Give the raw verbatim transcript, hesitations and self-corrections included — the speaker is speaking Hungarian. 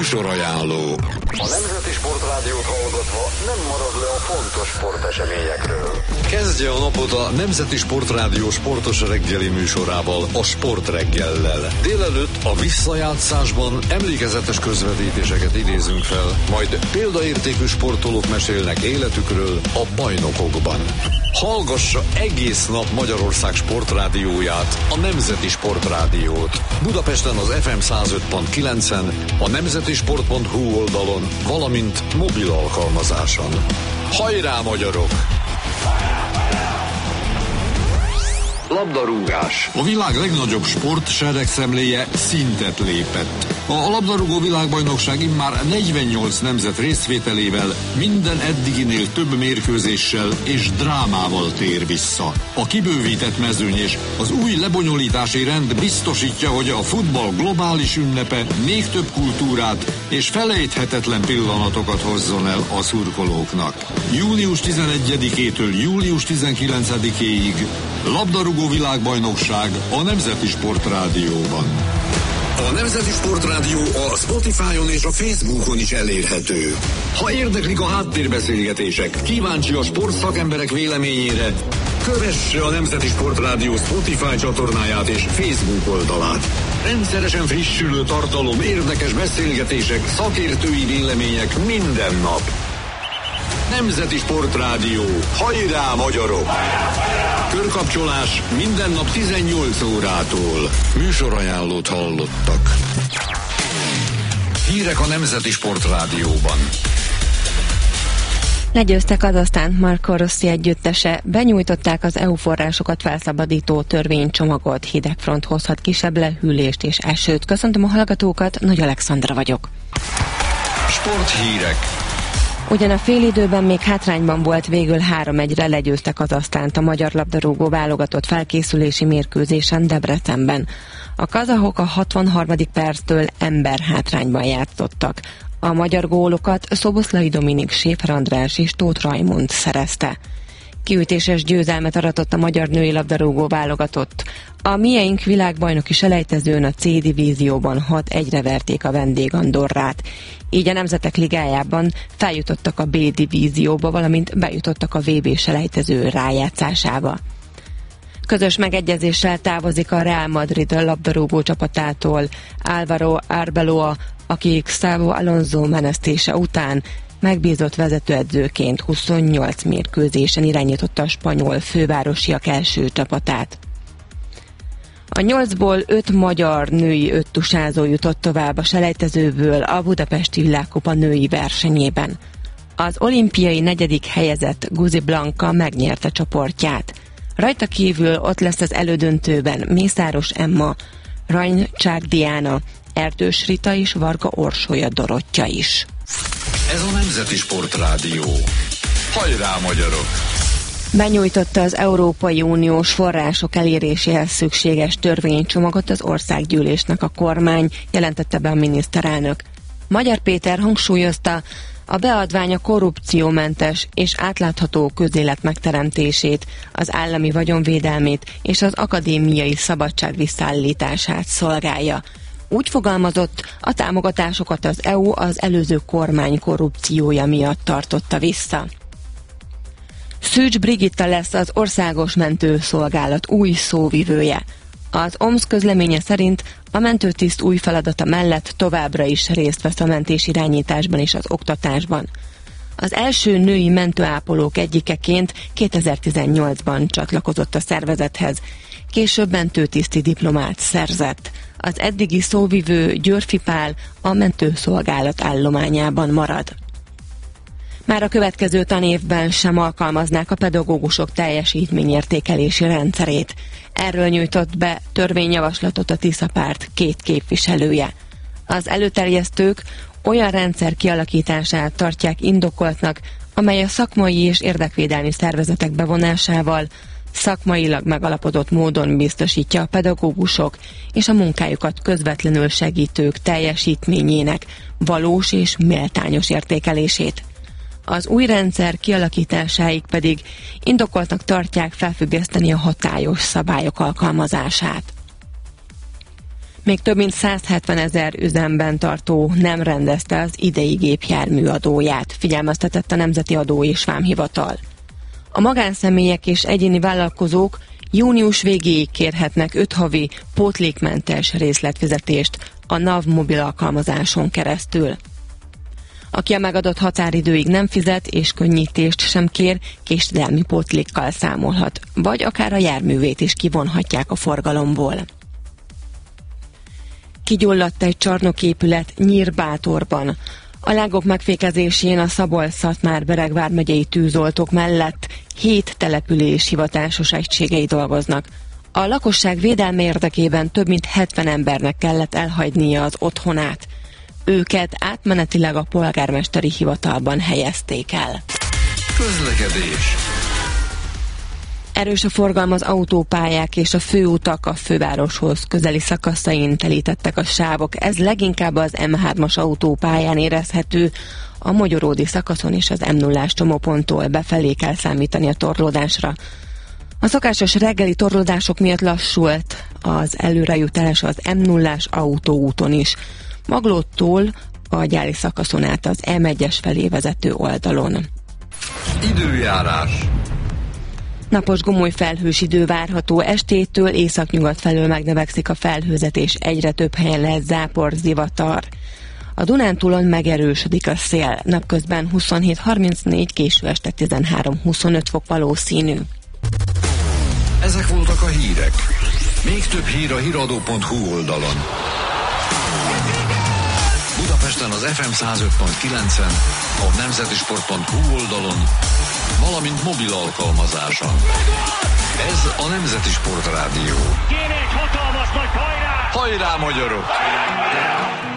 Műsorajánló. A Nemzeti Sportrádiót hallgatva nem marad le a fontos sporteseményekről. Kezdje a napot a Nemzeti Sportrádió sportos reggeli műsorával, a Sportreggellel. Délelőtt a visszajátszásban emlékezetes közvetítéseket idézünk fel, majd példaértékű sportolók mesélnek életükről a bajnokokban. Hallgassa egész nap Magyarország sportrádióját, a Nemzeti Sportrádiót. Budapesten az ef em száz öt pont kilencen, a nemzetisport pont hu oldalon, valamint mobil alkalmazáson. Hajrá, magyarok! Labdarúgás. A világ legnagyobb sport seregszemléje szintet lépett. A labdarúgó világbajnokság immár negyvennyolc nemzet részvételével minden eddiginél több mérkőzéssel és drámával tér vissza. A kibővített mezőny és az új lebonyolítási rend biztosítja, hogy a futball globális ünnepe még több kultúrát és felejthetetlen pillanatokat hozzon el a szurkolóknak. június tizenegyedikétől július tizenkilencedikéig labdarúgó világbajnokság a Nemzeti Sportrádióban. A Nemzeti Sportrádió a Spotify-on és a Facebookon is elérhető. Ha érdeklik a háttérbeszélgetések, kíváncsi a sportszakemberek véleményére, kövesse a Nemzeti Sportrádió Spotify csatornáját és Facebook oldalát. Rendszeresen frissülő tartalom, érdekes beszélgetések, szakértői vélemények minden nap. Nemzeti Sportrádió. Hajrá, magyarok! Körkapcsolás minden nap tizennyolc órától. Műsorajánlót hallottak. Hírek a Nemzeti Sportrádióban. Legyőzte Kazahsztánt Marco Rossi együttese, benyújtották az é u forrásokat felszabadító törvénycsomagot, hideg front hozhat kisebb lehűlést és esőt. Köszöntöm a hallgatókat, Nagy Alexandra vagyok. Sporthírek. Ugyan a félidőben még hátrányban volt, végül három egyre legyőzte Kazahsztánt a magyar labdarúgó válogatott felkészülési mérkőzésen Debrecenben. A kazahok a hatvanharmadik perctől ember hátrányban játszottak. A magyar gólokat Szoboszlai Dominik, Séfer András és Tóth Rajmund szerezte. Kiütéses győzelmet aratott a magyar női labdarúgó válogatott. A mieink világbajnoki selejtezőn a C divízióban hat egyre verték a vendég Andorrát. Így a Nemzetek Ligájában feljutottak a B divízióba, valamint bejutottak a vé bé selejtező rájátszásába. Közös megegyezéssel távozik a Real Madrid labdarúgó csapatától Álvaro Arbeloa, aki Gustavo Alonso menesztése után megbízott vezetőedzőként huszonnyolc mérkőzésen irányította a spanyol fővárosiak első csapatát. A nyolcból öt magyar női öttusázó jutott tovább a selejtezőből a Budapesti Világkupa női versenyében. Az olimpiai negyedik helyezett Guzi Blanka megnyerte csoportját. Rajta kívül ott lesz az elődöntőben Mészáros Emma, Rajncsák Diana, Erdős Rita és Varga Orsolya Dorottya is. Ez a Nemzeti Sportrádió. Hajrá, magyarok! Benyújtotta az Európai Uniós források eléréséhez szükséges törvénycsomagot az országgyűlésnek a kormány, jelentette be a miniszterelnök. Magyar Péter hangsúlyozta, a beadvány a korrupciómentes és átlátható közélet megteremtését, az állami vagyonvédelmét és az akadémiai szabadság visszaállítását szolgálja. Úgy fogalmazott, a támogatásokat az é u az előző kormány korrupciója miatt tartotta vissza. Szűcs Brigitta lesz az Országos Mentőszolgálat új szóvivője. Az o em es közleménye szerint a mentőtiszt új feladata mellett továbbra is részt vesz a mentésirányításban és az oktatásban. Az első női mentőápolók egyikeként kétezer-tizennyolcban csatlakozott a szervezethez, később mentőtiszti diplomát szerzett. Az eddigi szóvivő Györfi Pál a mentőszolgálat állományában marad. Már a következő tanévben sem alkalmaznák a pedagógusok teljesítményértékelési rendszerét. Erről nyújtott be törvényjavaslatot a Tisza párt két képviselője. Az előterjesztők olyan rendszer kialakítását tartják indokoltnak, amely a szakmai és érdekvédelmi szervezetek bevonásával szakmailag megalapodott módon biztosítja a pedagógusok és a munkájukat közvetlenül segítők teljesítményének valós és méltányos értékelését. Az új rendszer kialakításáig pedig indokoltnak tartják felfüggeszteni a hatályos szabályok alkalmazását. Még több mint százhetven ezer üzemben tartó nem rendezte az idei gépjármű adóját, figyelmeztetett a Nemzeti Adó és Vámhivatal. A magánszemélyek és egyéni vállalkozók június végéig kérhetnek öt havi pótlékmentes részletfizetést a NAV mobil alkalmazáson keresztül. Aki a megadott határidőig nem fizet és könnyítést sem kér, késedelmi pótlékkal számolhat, vagy akár a járművét is kivonhatják a forgalomból. Kigyulladt egy csarnoképület Nyírbátorban. A lángok megfékezésén a Szabolcs-Szatmár-Bereg vármegyei tűzoltók mellett hét település hivatásos egységei dolgoznak. A lakosság védelme érdekében több mint hetven embernek kellett elhagynia az otthonát. Őket átmenetileg a polgármesteri hivatalban helyezték el. Közlekedés. Erős a forgalom az autópályák és a főutak a fővároshoz közeli szakaszain telítettek a sávok. Ez leginkább az M hármas autópályán érezhető, a Mogyoródi szakaszon és az M nullás csomóponttól befelé kell számítani a torlódásra. A szokásos reggeli torlódások miatt lassult az előrejutás az M nullás autóúton is. Maglóttól a Gyáli szakaszon át az M egyes felé vezető oldalon. Időjárás. Napos gomoly felhős idő várható, estétől északnyugat felől megnövekszik a felhőzet, és egyre több helyen lesz zápor, zivatar. A Dunántúlon megerősödik a szél, napközben huszonhét harmincnégy, késő este tizenhárom huszonöt fok valószínű. Ezek voltak a hírek. Még több hír a híradó pont hu oldalon. Budapesten az ef em száz öt pont kilencen, a nemzetisport pont hu oldalon, valamint mobil alkalmazáson. Ez a Nemzeti Sport Rádió. Kéne egy hatalmas nagy hajrá! Hajrá, magyarok!